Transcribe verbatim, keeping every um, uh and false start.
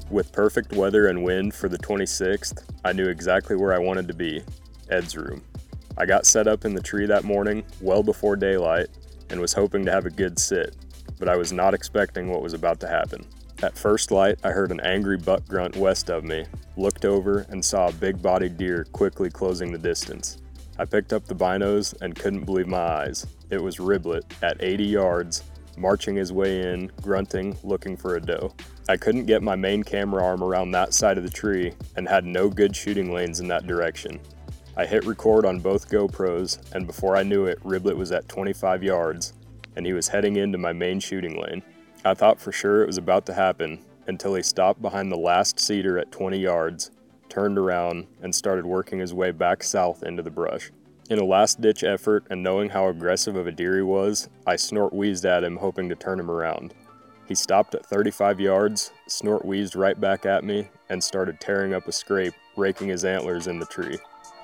With perfect weather and wind for the twenty-sixth, I knew exactly where I wanted to be, Ed's room. I got set up in the tree that morning, well before daylight, and was hoping to have a good sit, but I was not expecting what was about to happen. At first light, I heard an angry buck grunt west of me, looked over, and saw a big-bodied deer quickly closing the distance. I picked up the binos and couldn't believe my eyes. It was Riblet, at eighty yards, marching his way in, grunting, looking for a doe. I couldn't get my main camera arm around that side of the tree and had no good shooting lanes in that direction. I hit record on both GoPros, and before I knew it, Riblet was at twenty-five yards, and he was heading into my main shooting lane. I thought for sure it was about to happen until he stopped behind the last cedar at twenty yards, turned around, and started working his way back south into the brush. In a last-ditch effort and knowing how aggressive of a deer he was, I snort-wheezed at him hoping to turn him around. He stopped at thirty-five yards, snort-wheezed right back at me, and started tearing up a scrape, raking his antlers in the tree.